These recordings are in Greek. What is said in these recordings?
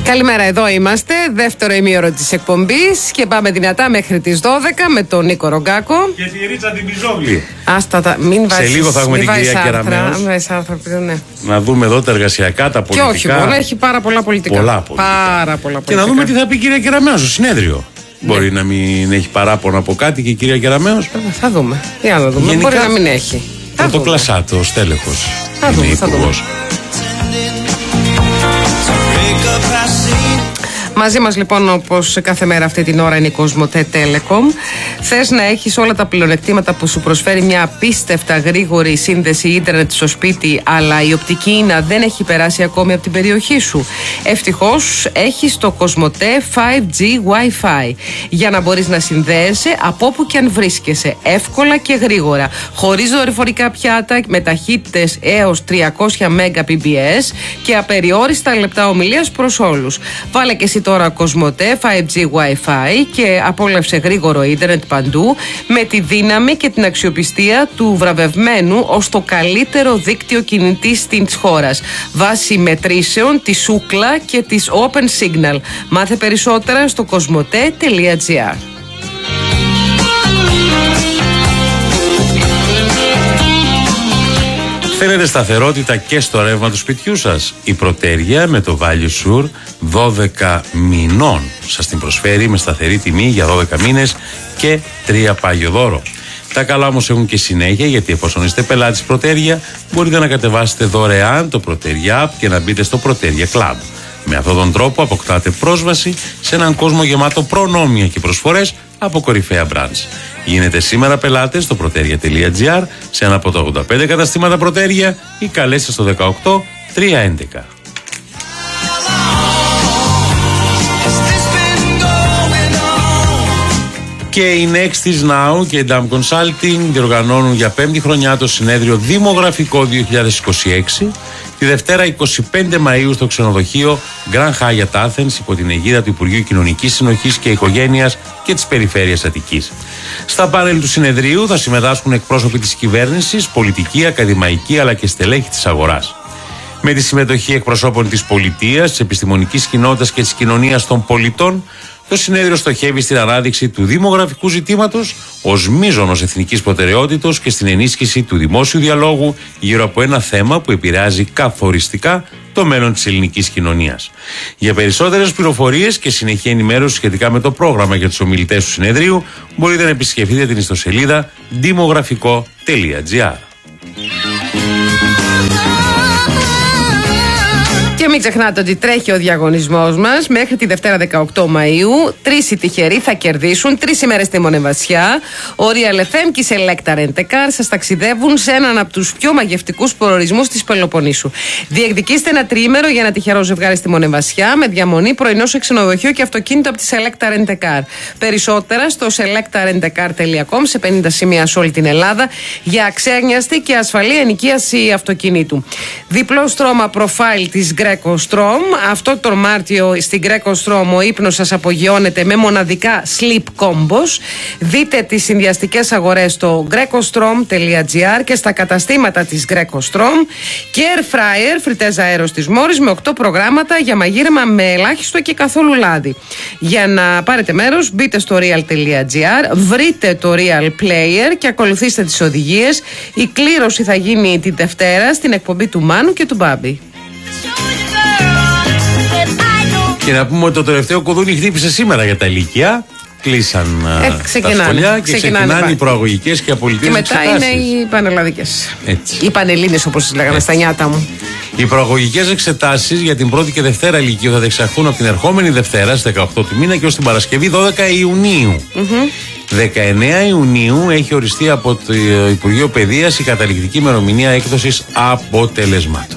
Καλημέρα, εδώ είμαστε. Δεύτερο ημίωρο της εκπομπής και πάμε δυνατά μέχρι τις 12 με τον Νίκο Ρογκάκο. Και τη Ρίτσα την Πιζόγλη. Άστα, μην βάζεις. Σε λίγο θα έχουμε την κυρία Κεραμέως. Ναι. Να δούμε εδώ τα εργασιακά, τα πολιτικά. Και όχι μόνο, έχει πάρα πολλά πολιτικά. Πάρα πολλά πολιτικά. Και να δούμε τι θα πει η κυρία Κεραμέως στο συνέδριο. Ναι. Μπορεί να μην έχει παράπονο από κάτι και η κυρία Κεραμέως. Θα δούμε. Για να δούμε. Γενικά, μπορεί να μην έχει. Πρωτοκλασσάτο, στέλεχος. Θα δούμε. Μαζί μας λοιπόν, όπως κάθε μέρα αυτή την ώρα, είναι η Κοσμοτέ Telecom. Θες να έχεις όλα τα πλεονεκτήματα που σου προσφέρει μια απίστευτα γρήγορη σύνδεση ίντερνετ στο σπίτι, αλλά η οπτική ίνα δεν έχει περάσει ακόμη από την περιοχή σου? Ευτυχώς έχεις το Κοσμοτέ 5G Wi-Fi για να μπορείς να συνδέεσαι από όπου και αν βρίσκεσαι, εύκολα και γρήγορα, χωρίς δορυφορικά πιάτα, με ταχύτητες έως 300 Mbps και απεριόριστα λεπτά ομιλίας προς όλους. Βάλε και εσύ τώρα Κοσμοτέ 5G Wi-Fi και απόλαυσε γρήγορο ίντερνετ παντού, με τη δύναμη και την αξιοπιστία του βραβευμένου ως το καλύτερο δίκτυο κινητής της χώρας, βάσει μετρήσεων της Ookla και της Open Signal. Μάθε περισσότερα στο κοσμοτέ.gr. Θέλετε σταθερότητα και στο ρεύμα του σπιτιού σας? Η Προτέρια με το Value Sure 12 μηνών σας την προσφέρει με σταθερή τιμή για 12 μήνες και 3 πάγιο δώρο. Τα καλά όμως έχουν και συνέχεια, γιατί εφόσον είστε πελάτης Προτέρια, μπορείτε να κατεβάσετε δωρεάν το Προτέρια App και να μπείτε στο Προτέρια Club. Με αυτόν τον τρόπο αποκτάτε πρόσβαση σε έναν κόσμο γεμάτο προνόμια και προσφορές από κορυφαία brands. Γίνετε σήμερα πελάτες στο proteria.gr, σε ένα από τα 85 καταστήματα Προτέρια, ή καλέστε στο 18 311. Και η Nextis Now και η DAM Consulting διοργανώνουν για 5η χρονιά το συνέδριο Δημογραφικό 2026 τη Δευτέρα 25 Μαΐου στο ξενοδοχείο Grand Hyatt Athens, υπό την αιγίδα του Υπουργείου Κοινωνικής Συνοχής και Οικογένειας και της Περιφέρειας Αττικής. Στα πάνελ του συνεδρίου θα συμμετάσχουν εκπρόσωποι της κυβέρνησης, πολιτικοί, ακαδημαϊκοί αλλά και στελέχη της αγοράς. Με τη συμμετοχή εκπροσώπων της πολιτείας, της επιστημονικής κοινότητας και της κοινωνίας των πολιτών, το συνέδριο στοχεύει στην ανάδειξη του δημογραφικού ζητήματος ως μείζωνος εθνικής προτεραιότητος και στην ενίσχυση του δημόσιου διαλόγου γύρω από ένα θέμα που επηρεάζει καθοριστικά το μέλλον της ελληνικής κοινωνίας. Για περισσότερες πληροφορίες και συνεχή ενημέρωση σχετικά με το πρόγραμμα για τους ομιλητές του συνεδρίου, μπορείτε να επισκεφτείτε την ιστοσελίδα demografiko.gr. Και μην ξεχνάτε ότι τρέχει ο διαγωνισμός μας μέχρι τη Δευτέρα 18 Μαΐου. 3 οι τυχεροί θα κερδίσουν 3 ημέρες στη Μονεβασιά. Ο Real FM και η Selecta Rent a Car σας ταξιδεύουν σε έναν από τους πιο μαγευτικούς προορισμούς της Πελοποννήσου. Διεκδικήστε ένα τριήμερο για ένα τυχερό ζευγάρι στη Μονεβασιά, με διαμονή, πρωινό σε ξενοδοχείο και αυτοκίνητο από τη Selecta Rent a Car. Περισσότερα στο selectarentcar.com, σε 50 σημεία σε όλη την Ελλάδα, για αξένιαστη και ασφαλή ενοικίαση αυτοκινήτου. Διπλό στρώμα προφάιλ της Greco Strom. Αυτό το Μάρτιο στην Greco Strom ο ύπνος σας απογειώνεται με μοναδικά sleep combos. Δείτε τις συνδυαστικές αγορές στο grecostrom.gr και στα καταστήματα της Greco Strom. Και air fryer, φριτέζα αέρος της Μόρις, με 8 προγράμματα για μαγείρεμα με ελάχιστο και καθόλου λάδι. Για να πάρετε μέρος, μπείτε στο real.gr, βρείτε το Real Player και ακολουθήστε τις οδηγίες. Η κλήρωση θα γίνει τη Δευτέρα στην εκπομπή του Μάνου και του Μπάμπη. Και να πούμε ότι το τελευταίο κουδούνι χτύπησε σήμερα για τα ηλικία. Κλείσαν τα σχολεία και ξεκινάνε οι προαγωγικές και απολυτικές εξετάσεις. Και μετά είναι οι πανελλαδικές. Οι πανελλήνες, όπως τις λέγανε στα νιάτα μου. Οι προαγωγικές εξετάσεις για την πρώτη και Δευτέρα ηλικίου θα διεξαχθούν από την ερχόμενη Δευτέρα στις 18 του μήνα και ως την Παρασκευή 12 Ιουνίου. 19 Ιουνίου έχει οριστεί από το Υπουργείο Παιδείας η καταληκτική ημερομηνία έκδοσης αποτελεσμάτων.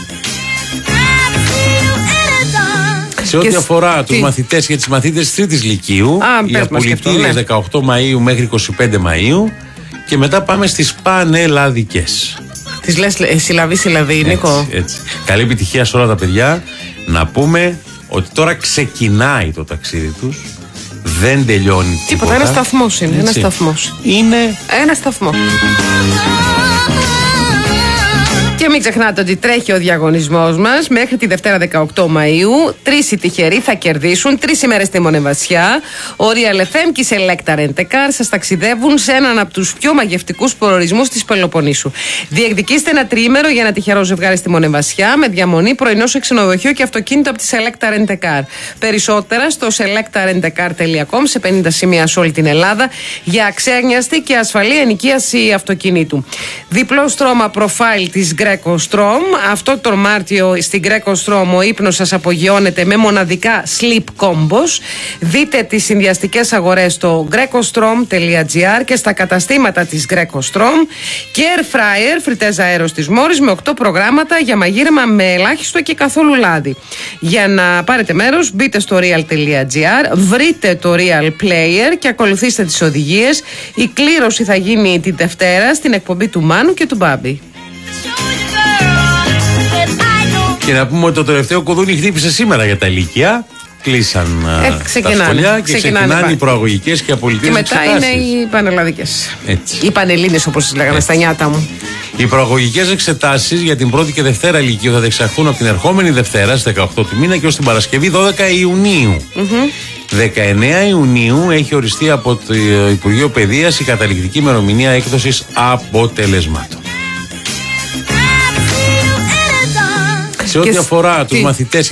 Σε ό,τι αφορά τους μαθητές και τις μαθήτες της τρίτης λυκείου, οι απολυτήριες 18 Μαΐου μέχρι 25 Μαΐου και μετά πάμε στις πανελλαδικές. Τις λες συλλαβή, Νίκο. Έτσι. Καλή επιτυχία σε όλα τα παιδιά. Να πούμε ότι τώρα ξεκινάει το ταξίδι τους. Δεν τελειώνει τίποτα. Ένα σταθμός είναι. Ένα σταθμός. Είναι ένα σταθμό. Και μην ξεχνάτε ότι τρέχει ο διαγωνισμός μας μέχρι τη Δευτέρα 18 Μαΐου. 3 οι τυχεροί θα κερδίσουν 3 ημέρες στη Μονεβασιά. Ο Real FM και η Selecta Rent a Car σας ταξιδεύουν σε έναν από τους πιο μαγευτικούς προορισμούς της Πελοποννήσου. Διεκδικήστε ένα τριήμερο για ένα τυχερό ζευγάρι στη Μονεβασιά με διαμονή, πρωινό σε ξενοδοχείο και αυτοκίνητο από τη Selecta Rent a Car. Περισσότερα στο selectarentacar.com σε 50 σημεία σε όλη την Ελλάδα για αξένιαστη και ασφαλή ενοικίαση αυτοκινήτου. Διπλό στρώμα προφάιλ της Greco Strom. Αυτό το Μάρτιο στην Greco Strom ο ύπνος σας απογειώνεται με μοναδικά sleep combos. Δείτε τις συνδυαστικές αγορές στο grecostrom.gr και στα καταστήματα της Greco Strom. Και air fryer, φριτέζα αέρος της Μόρις με 8 προγράμματα για μαγείρεμα με ελάχιστο και καθόλου λάδι. Για να πάρετε μέρος μπείτε στο real.gr, βρείτε το Real Player και ακολουθήστε τις οδηγίες. Η κλήρωση θα γίνει τη Δευτέρα στην εκπομπή του Μάνου και του Μπάμπη. Και να πούμε ότι το τελευταίο κουδούνι χτύπησε σήμερα για τα ηλικία. Κλείσαν τα σχολεία και ξεκινάνε οι προαγωγικές και απολυτικές εξετάσεις. Και μετά είναι οι πανελλαδικές. Οι πανελλήνες, όπως τις λέγανε στα νιάτα μου. Οι προαγωγικές εξετάσεις για την πρώτη και Δευτέρα Λυκείου θα διεξαχθούν από την ερχόμενη Δευτέρα στις 18 του μήνα και ως την Παρασκευή 12 Ιουνίου. 19 Ιουνίου έχει οριστεί από το Υπουργείο Παιδείας η καταληκτική ημερομηνία έκδοσης αποτελεσμάτων. Σε ό,τι αφορά τους μαθητές